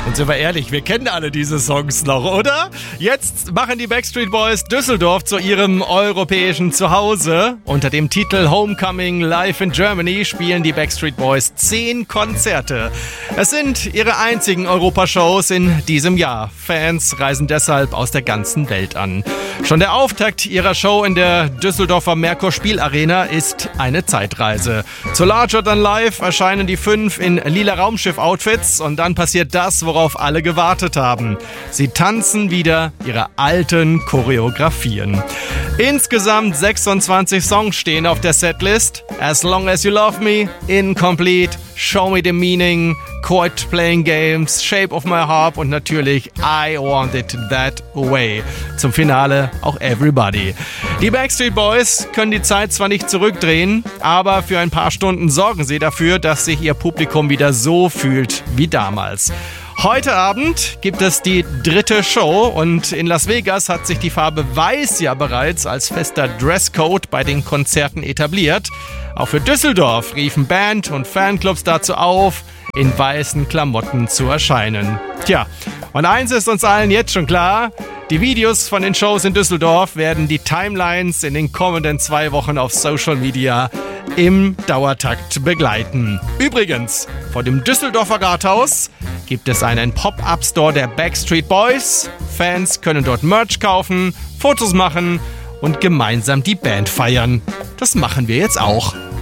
Und sind wir ehrlich, wir kennen alle diese Songs noch, oder? Jetzt machen die Backstreet Boys Düsseldorf zu ihrem europäischen Zuhause. Unter dem Titel Homecoming Live in Germany spielen die Backstreet Boys 10 Konzerte. Es sind ihre einzigen Europashows in diesem Jahr. Fans reisen deshalb aus der ganzen Welt an. Schon der Auftakt ihrer Show in der Düsseldorfer Merkur-Spielarena ist eine Zeitreise. Zu Larger Than Life erscheinen die 5 in lila Raumschiff-Outfits und dann passiert das, worauf alle gewartet haben. Sie tanzen wieder ihre alten Choreografien. Insgesamt 26 Songs stehen auf der Setlist. As Long As You Love Me, Incomplete, Show Me the Meaning, Quit Playing Games, Shape of My Heart und natürlich I Want It That Way. Zum Finale auch Everybody. Die Backstreet Boys können die Zeit zwar nicht zurückdrehen, aber für ein paar Stunden sorgen sie dafür, dass sich ihr Publikum wieder so fühlt wie damals. Heute Abend gibt es die 3. Show und in Las Vegas hat sich die Farbe Weiß ja bereits als fester Dresscode bei den Konzerten etabliert. Auch für Düsseldorf riefen Band und Fanclubs dazu auf, in weißen Klamotten zu erscheinen. Tja, und eins ist uns allen jetzt schon klar: Die Videos von den Shows in Düsseldorf werden die Timelines in den kommenden 2 Wochen auf Social Media im Dauertakt begleiten. Übrigens, vor dem Düsseldorfer Rathaus gibt es einen Pop-Up-Store der Backstreet Boys. Fans können dort Merch kaufen, Fotos machen und gemeinsam die Band feiern. Das machen wir jetzt auch.